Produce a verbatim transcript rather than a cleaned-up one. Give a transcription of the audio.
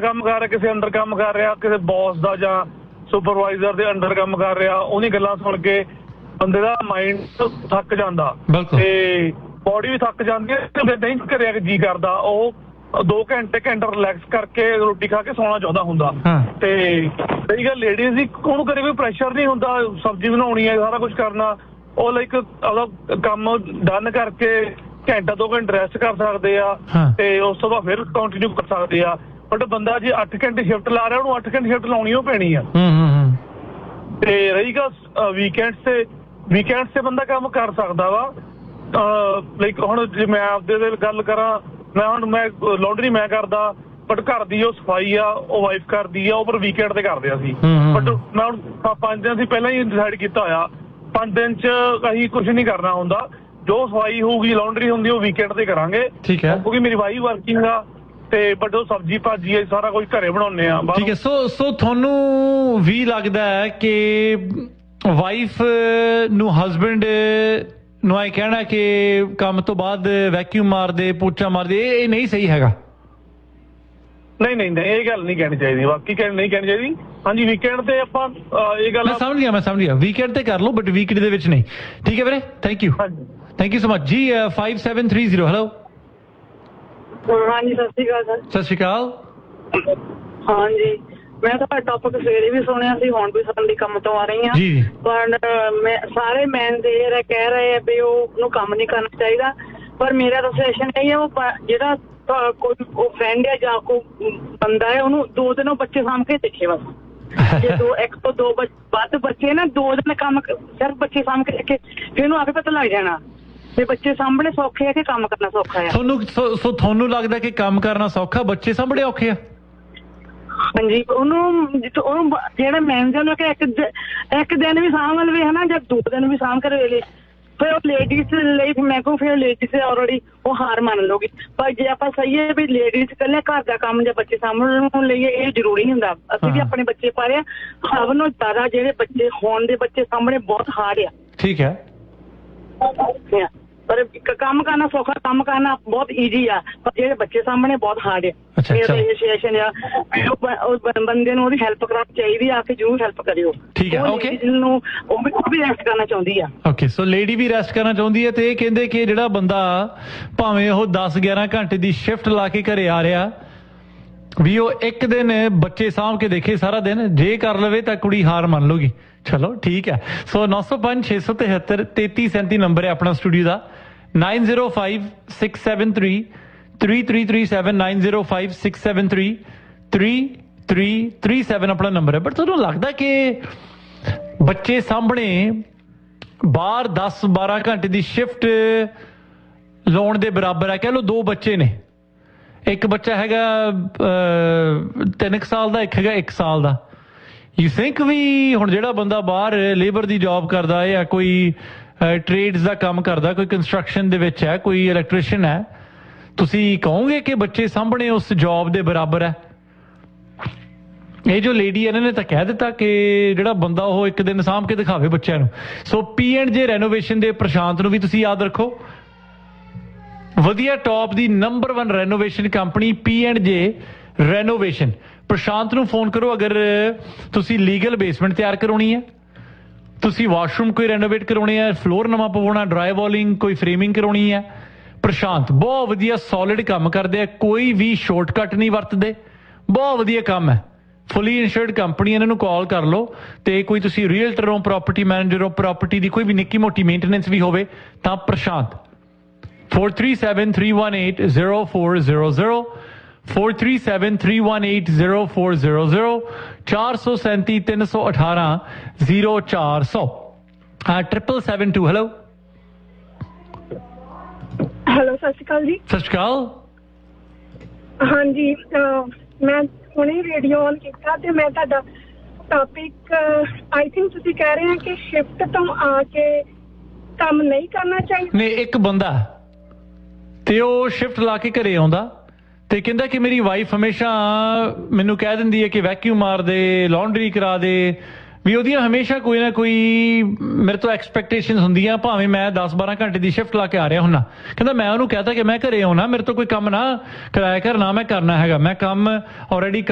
ਕੰਮ ਕਰ ਰਿਹਾ, ਕਿਸੇ ਅੰਡਰ ਕੰਮ ਕਰ ਰਿਹਾ, ਕਿਸੇ ਬੌਸ ਦਾ ਜਾਂ ਸੁਪਰਵਾਈਜ਼ਰ ਦੇ ਅੰਡਰ ਕੰਮ ਕਰ ਰਿਹਾ, ਉਹਦੀ ਗੱਲਾਂ ਸੁਣ ਕੇ ਬੰਦੇ ਦਾ ਮਾਈਂਡ ਥੱਕ ਜਾਂਦਾ ਤੇ ਬੋਡੀ ਵੀ ਥੱਕ ਜਾਂਦੀ ਹੈ ਤੇ ਨਹੀਂ ਕਰਿਆ ਜੀ ਕਰਦਾ ਉਹ ਦੋ ਘੰਟੇ ਘੰਟਾ ਰਿਲੈਕਸ ਕਰਕੇ ਰੋਟੀ ਖਾ ਕੇ ਸੌਣਾ ਚਾਹੁੰਦਾ ਹੁੰਦਾ। ਤੇ ਸਹੀ ਗੱਲ ਲੇਡੀਜ਼ ਦੀ ਉਹਨੂੰ ਕਦੇ ਕੋਈ ਪ੍ਰੈਸ਼ਰ ਨਹੀਂ ਹੁੰਦਾ, ਸਬਜ਼ੀ ਬਣਾਉਣੀ ਹੈ, ਸਾਰਾ ਕੁਝ ਕਰਨਾ, ਉਹ ਲਾਈਕ ਆਪਦਾ ਕੰਮ ਡਨ ਕਰਕੇ ਘੰਟਾ ਦੋ ਘੰਟੇ ਰੈਸਟ ਕਰ ਸਕਦੇ ਆ ਤੇ ਉਸ ਤੋਂ ਬਾਅਦ ਫਿਰ ਕੰਟੀਨਿਊ ਕਰ ਸਕਦੇ ਆ। ਬਟ ਬੰਦਾ ਜੇ ਅੱਠ ਘੰਟੇ ਸ਼ਿਫਟ ਲਾ ਰਿਹਾ ਉਹਨੂੰ ਅੱਠ ਘੰਟੇ ਸ਼ਿਫਟ ਲਾਉਣੀ ਉਹ ਪੈਣੀ ਆ। ਤੇ ਰਹੀ ਗੱਲ ਵੀਕਐਂਡਸ ਤੇ, ਵੀਕਐਂਡਸ ਤੇ ਬੰਦਾ ਕੰਮ ਕਰ ਸਕਦਾ ਵਾ। ਲਾਈਕ ਹੁਣ ਜੇ ਮੈਂ ਆਪਦੇ ਗੱਲ ਕਰਾਂ, ਮੈਂ ਹੁਣ ਮੈਂ ਲਾਂਡਰੀ ਮੈਂ ਕਰਦਾ ਬਟ ਘਰ ਦੀ ਉਹ ਸਫਾਈ ਆ ਉਹ ਵਾਈਫ ਕਰਦੀ ਆ, ਉਹ ਪਰ ਵੀਕਐਂਡ ਤੇ ਕਰਦੇ ਆ ਅਸੀਂ। ਬਟ ਮੈਂ ਹੁਣ ਪੰਜ ਦਿਨ ਅਸੀਂ ਪਹਿਲਾਂ ਹੀ ਡਿਸਾਈਡ ਕੀਤਾ ਹੋਇਆ ਪੰਜ ਦਿਨ ਚ ਅਸੀਂ ਕੁਛ ਨਹੀਂ ਕਰਨਾ ਹੁੰਦਾ, ਜੋ ਸਫਾਈ ਹੋਊਗੀ ਲਾਂਡਰੀ ਹੁੰਦੀ ਉਹ ਵੀਕਐਂਡ ਤੇ ਕਰਾਂਗੇ। ਠੀਕ ਹੈ, ਕਿਉਂਕਿ ਮੇਰੀ ਵਾਈਫ ਵਰਕਿੰਗ ਆ ਤੇ ਬਟ ਉਹ ਸਬਜ਼ੀ ਭਾਜੀ ਹੈ ਸਾਰਾ ਕੁਝ ਘਰੇ ਬਣਾਉਂਦੇ ਆ। ਠੀਕ ਹੈ, ਸੋ ਸੋ ਤੁਹਾਨੂੰ ਵੀ ਲੱਗਦਾ ਹੈ ਕਿ ਵਾਈਫ ਨੂੰ ਹਸਬੈਂਡ ਨੂੰ ਇਹ ਕਹਿਣਾ ਕਿ ਕੰਮ ਤੋਂ ਬਾਅਦ ਵੈਕਿਊਮ ਮਾਰਦੇ ਪੋਚਾ ਮਾਰਦੇ ਇਹ ਨਹੀਂ ਸਹੀ ਹੈਗਾ? ਨਹੀਂ ਨਹੀਂ ਨਹੀਂ ਇਹ ਗੱਲ ਨਹੀਂ ਕਹਿਣੀ ਚਾਹੀਦੀ, ਬਾਕੀ ਕਹਿ ਨਹੀਂ ਕਹਿਣੀ ਚਾਹੀਦੀ। ਹਾਂਜੀ ਵੀਕਐਂਡ ਤੇ ਆਪਾਂ ਇਹ ਗੱਲ ਮੈਂ ਸਮਝ ਗਿਆ ਮੈਂ ਸਮਝ ਗਿਆ ਵੀਕਐਂਡ ਤੇ ਕਰ ਲਓ ਬਟ ਵੀਕਡੇ ਦੇ ਵਿੱਚ ਨਹੀਂ। ਠੀਕ ਹੈ ਵੀਰੇ, thank you thank you so much ਜੀ। Five seven three zero hello. ਹਾਂਜੀ ਸਤਿ ਸ਼੍ਰੀ ਅਕਾਲ ਸਰ। ਸਤਿ ਸ਼੍ਰੀ ਅਕਾਲ। ਹਾਂਜੀ ਮੈਂ ਤੁਹਾਡਾ ਟੌਪਿਕ ਸਵੇਰੇ ਵੀ ਸੁਣਿਆ ਸੀ, ਹੁਣ ਵੀ ਸੁਣਨ ਦੀ ਕੰਮ ਤੋਂ ਆ ਰਹੀ ਹਾਂ। ਪਰ ਮੈਂ ਸਾਰੇ ਮੈਨ ਦੇ ਇਹ ਕਹਿ ਰਹੇ ਆ ਵੀ ਉਹਨੂੰ ਕੰਮ ਨਹੀਂ ਕਰਨਾ ਚਾਹੀਦਾ, ਪਰ ਮੇਰਾ ਤਾਂ ਸਜੈਸ਼ਨ ਇਹ ਹੈ ਉਹ ਜਿਹੜਾ ਕੋਈ ਉਹ ਫਰੈਂਡ ਹੈ ਜਾਂ ਕੋਈ ਬੰਦਾ ਹੈ ਉਹਨੂੰ ਦੋ ਦਿਨ ਉਹ ਬੱਚੇ ਸਾਂਭ ਕੇ ਦੇਖੇ ਬਸ। ਜੇ ਦੋ ਇੱਕ ਤੋਂ ਦੋ ਵੱਧ ਬੱਚੇ ਨਾ ਦੋ ਦਿਨ ਕੰਮ ਸਿਰਫ ਬੱਚੇ ਸਾਂਭ ਕੇ ਦੇਖੇ ਫਿਰ ਉਹਨੂੰ ਆਪੇ ਪਤਾ ਲੱਗ ਜਾਣਾ ਵੀ ਬੱਚੇ ਸਾਂਭਣੇ ਸੌਖੇ ਆ ਕਿ ਕੰਮ ਕਰਨਾ ਸੌਖਾ ਆ। ਤੁਹਾਨੂੰ ਸੋ ਤੁਹਾਨੂੰ ਲੱਗਦਾ ਕਿ ਕੰਮ ਕਰਨਾ ਸੌਖਾ, ਬੱਚੇ ਸਾਂਭਣੇ ਔਖੇ ਆ? ਹਾਂਜੀ ਉਹਨੂੰ ਉਹਨੂੰ ਜਿਹੜਾ ਮੈਨੇਜਰ ਨੂੰ ਕਿ ਇੱਕ ਇੱਕ ਦਿਨ ਵੀ ਸਾਂਭ ਲਵੇ ਹਨਾ ਜਾਂ ਦੋ ਦਿਨ ਵੀ ਸਾਂਭ ਕਰ ਵੇਲੇ ਫਿਰ ਉਹ ਲੇਡੀਜ਼ ਲਈ ਮੈਂ ਕਹੂੰ ਫਿਰ ਲੇਡੀਜ਼ ਆਲਰੇਡੀ ਉਹ ਹਾਰ ਮੰਨ ਲਊਗੀ। ਪਰ ਜੇ ਆਪਾਂ ਸਹੀ ਹੈ ਵੀ ਲੇਡੀਜ਼ ਇਕੱਲੇ ਘਰ ਦਾ ਕੰਮ ਜਾਂ ਬੱਚੇ ਸਾਂਭਣ ਲਈ ਇਹ ਜ਼ਰੂਰੀ ਹੁੰਦਾ। ਅਸੀਂ ਵੀ ਆਪਣੇ ਬੱਚੇ ਪਾਲੇ ਆ, ਸਭ ਨੂੰ ਜ਼ਿਆਦਾ ਜਿਹੜੇ ਬੱਚੇ ਹੋਣ ਦੇ ਬੱਚੇ ਸਾਹਮਣੇ ਬਹੁਤ ਹਾਰਡ ਆ। ਠੀਕ ਹੈ, ਪਰ ਕੰਮ ਕਰਨਾ ਸੌਖਾ, ਕੰਮ ਕਰਨਾ ਬਹੁਤ ਈਜ਼ੀ ਆ, ਪਰ ਜਿਹੜੇ ਬੱਚੇ ਸਾਹਮਣੇ ਬਹੁਤ ਹਾਰਡ ਆ। ਬੰਦੇ ਨੂੰ ਉਹਦੀ ਹੈਲਪ ਕਰਾਉਣੀ ਚਾਹੀਦੀ ਆ ਕਿ ਜ਼ਰੂਰ ਹੈਲਪ ਕਰਿਓ। ਠੀਕ ਹੈ, ਓਕੇ ਨੂੰ ਉਹ ਵੀ ਉਹ ਵੀ ਰੈਸਟ ਕਰਨਾ ਚਾਹੁੰਦੀ ਆ। ਓਕੇ ਸੋ ਲੇਡੀ ਵੀ ਰੈਸਟ ਕਰਨਾ ਚਾਹੁੰਦੀ ਹੈ ਤੇ ਇਹ ਕਹਿੰਦੇ ਕਿ ਜਿਹੜਾ ਬੰਦਾ ਭਾਵੇਂ ਉਹ ਦਸ ਗਿਆਰਾਂ ਘੰਟੇ ਦੀ ਸ਼ਿਫਟ ਲਾ ਕੇ ਘਰੇ ਆ ਰਿਹਾ ਵੀ ਉਹ ਇੱਕ ਦਿਨ ਬੱਚੇ ਸਾਂਭ ਕੇ ਦੇਖੇ ਸਾਰਾ ਦਿਨ, ਜੇ ਕਰ ਲਵੇ ਤਾਂ ਕੁੜੀ ਹਾਰ ਮੰਨ ਲੂਗੀ। ਚਲੋ ਠੀਕ ਹੈ, ਸੋ ਨੌ ਸੌ ਪੰਜ ਛੇ ਸੌ ਤਿਹੱਤਰ ਤੇਤੀ ਸੈਂਤੀ ਨੰਬਰ ਹੈ ਆਪਣਾ ਸਟੂਡੀਓ ਦਾ। Nine zero five six seven three three three three seven nine zero five six seven three three three three seven ਆਪਣਾ ਨੰਬਰ ਹੈ। ਬਟ ਤੁਹਾਨੂੰ ਲੱਗਦਾ ਕਿ ਬੱਚੇ ਸਾਹਮਣੇ ਬਾਹਰ ਦਸ ਬਾਰਾਂ ਘੰਟੇ ਦੀ ਸ਼ਿਫਟ ਲਾਉਣ ਦੇ ਬਰਾਬਰ ਹੈ? ਕਹਿ ਲਓ ਦੋ ਬੱਚੇ ਨੇ, ਇੱਕ ਬੱਚਾ ਹੈਗਾ ਤਿੰਨ ਕੁ ਸਾਲ ਦਾ, ਇੱਕ ਹੈਗਾ ਇੱਕ ਸਾਲ ਦਾ। ਯੂ ਥਿੰਕ ਵੀ ਹੁਣ ਜਿਹੜਾ ਬੰਦਾ ਬਾਹਰ ਲੇਬਰ ਦੀ ਜੌਬ ਕਰਦਾ ਹੈ ਜਾਂ ਕੋਈ ਟ੍ਰੇਡਸ ਦਾ ਕੰਮ ਕਰਦਾ, ਕੋਈ ਕੰਸਟਰਕਸ਼ਨ ਦੇ ਵਿੱਚ ਹੈ, ਕੋਈ ਇਲੈਕਟ੍ਰੀਸ਼ੀਅਨ ਹੈ, ਤੁਸੀਂ ਕਹੋਗੇ ਕਿ ਬੱਚੇ ਸਾਹਮਣੇ ਉਸ ਜੌਬ ਦੇ ਬਰਾਬਰ ਹੈ? ਇਹ ਜੋ ਲੇਡੀ ਇਹਨਾਂ ਨੇ ਤਾਂ ਕਹਿ ਦਿੱਤਾ ਕਿ ਜਿਹੜਾ ਬੰਦਾ ਉਹ ਇੱਕ ਦਿਨ ਸਾਂਭ ਕੇ ਦਿਖਾਵੇ ਬੱਚਿਆਂ ਨੂੰ। ਸੋ ਪੀ ਐਂਡ ਜੇ ਰੈਨੋਵੇਸ਼ਨ ਦੇ ਪ੍ਰਸ਼ਾਂਤ ਨੂੰ ਵੀ ਤੁਸੀਂ ਯਾਦ ਰੱਖੋ, ਵਧੀਆ top the number one renovation company P and ਜੇ ਰੈਨੋਵੇਸ਼ਨ। ਪ੍ਰਸ਼ਾਂਤ ਨੂੰ ਫੋਨ ਕਰੋ ਅਗਰ ਤੁਸੀਂ ਲੀਗਲ ਬੇਸਮੈਂਟ ਤਿਆਰ ਕਰਾਉਣੀ ਹੈ, ਤੁਸੀਂ ਵਾਸ਼ਰੂਮ ਕੋਈ ਰੈਨੋਵੇਟ ਕਰਾਉਣੇ ਆ, ਫਲੋਰ ਨਵਾਂ ਪਵਾਉਣਾ, ਡਰਾਈ ਵਾਲਿੰਗ ਕੋਈ ਫਰੇਮਿੰਗ ਕਰਾਉਣੀ ਹੈ, ਪ੍ਰਸ਼ਾਂਤ ਬਹੁਤ ਵਧੀਆ ਸੋਲਿਡ ਕੰਮ ਕਰਦੇ ਆ, ਕੋਈ ਵੀ ਸ਼ਾਰਟਕਟ ਨਹੀਂ ਵਰਤਦੇ, ਬਹੁਤ ਵਧੀਆ ਕੰਮ ਹੈ, ਫੁੱਲੀ ਇੰਸ਼ੋਰਡ ਕੰਪਨੀ। ਇਹਨਾਂ ਨੂੰ ਕਾਲ ਕਰ ਲਓ ਤੇ ਕੋਈ ਤੁਸੀਂ ਰੀਅਲਟਰ ਹੋ, ਪ੍ਰਾਪਰਟੀ ਮੈਨੇਜਰ ਹੋ, ਪ੍ਰਾਪਰਟੀ ਦੀ ਕੋਈ ਵੀ ਨਿੱਕੀ ਮੋਟੀ ਮੇਨਟੇਨੈਂਸ ਵੀ ਹੋਵੇ ਤਾਂ ਪ੍ਰਸ਼ਾਂਤ four three seven three one eight zero four zero zero four three seven three one eight zero four zero zero ਚਾਰ ਸੌ ਸੈਂਤੀ ਤਿੰਨ ਸੌ ਅਠਾਰਾਂ ਜ਼ੀਰੋ ਚਾਰ ਸੌ triple seven to. Hello hello ਸਤਿ ਸ਼੍ਰੀ ਅਕਾਲ ਜੀ। ਸਤਿ ਸ਼੍ਰੀ ਅਕਾਲ। ਹਾਂਜੀ ਮੈਂ ਹੁਣੇ ਰੇਡੀਓ ਔਨ ਕੀਤਾ ਤੇ ਮੈਂ ਤੁਹਾਡਾ ਟੌਪਿਕ ਆਈ ਥਿੰਕ ਤੁਸੀਂ ਕਹਿ ਰਹੇ ਹੋ ਕਿ ਸ਼ਿਫਟ ਤੋਂ ਆ ਕੇ ਕੰਮ ਨਹੀਂ ਕਰਨਾ ਚਾਹੀਦਾ। ਨਹੀਂ, ਇੱਕ ਬੰਦਾ ਤੇ ਉਹ ਸ਼ਿਫਟ ਲਾ ਕੇ ਘਰੇ ਆਉਂਦਾ ਤੇ ਕਹਿੰਦਾ ਕਿ ਮੇਰੀ ਵਾਈਫ ਹਮੇਸ਼ਾ ਮੈਨੂੰ ਕਹਿ ਦਿੰਦੀ ਹੈ ਕਿ ਵੈਕਿਊਮ ਮਾਰ ਦੇ, ਲਾਂਡਰੀ ਕਰਾ ਦੇ, ਵੀ ਉਹਦੀਆਂ ਹਮੇਸ਼ਾ ਕੋਈ ਨਾ ਕੋਈ ਮੇਰੇ ਤੋਂ ਐਕਸਪੈਕਟੇਸ਼ਨਸ ਹੁੰਦੀਆਂ, ਭਾਵੇਂ ਮੈਂ ਦਸ ਬਾਰਾਂ ਘੰਟੇ ਦੀ ਸ਼ਿਫਟ ਲਾ ਕੇ ਆ ਰਿਹਾ ਹੁੰਨਾ। ਕਹਿੰਦਾ ਮੈਂ ਉਹਨੂੰ ਕਹਤਾ ਕਿ ਮੈਂ ਘਰੇ ਆਉਣਾ, ਮੇਰੇ ਤੋਂ ਕੋਈ ਕੰਮ ਨਾ ਕਰਾਇਆ ਕਰ, ਨਾ ਮੈਂ ਕਰਨਾ ਹੈਗਾ, ਮੈਂ ਕੰਮ ਆਲਰੇਡੀ